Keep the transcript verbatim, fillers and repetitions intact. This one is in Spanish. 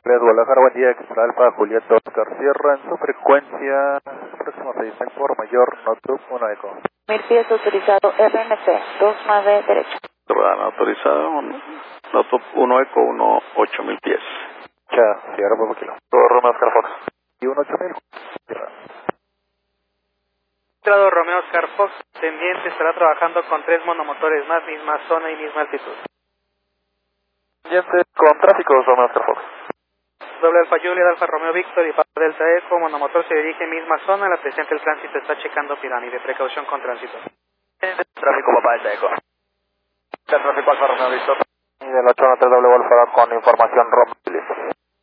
Les Guadalajara, buen día, Extra Alfa, Julieta Oscar Sierra, en su frecuencia, próximo seis mil por mayor, Notebook uno Eco. Mil pies autorizado, R N C, dos nueve derecha. Ciudadano autorizado, Notebook uno Eco, uno ocho mil pies. Ya, Sierra por kilo. Todo Romeo Oscar Fox. Y uno ocho mil. Sierra. Registrado Romeo Oscar Fox, pendiente, estará trabajando con tres monomotores más, misma zona y misma altitud. Pendiente con tráfico, Romeo Oscar Fox. Doble Alfa Juliet, Alfa Romeo Víctor y Papa Delta Eco, monomotor se dirige misma zona, la presente el tránsito está checando pirámide, precaución con tránsito. Tráfico Papa Delta Eco. Tráfico Alfa Romeo Víctor. Y del ocho uno tres doble Alfa con información Romeo.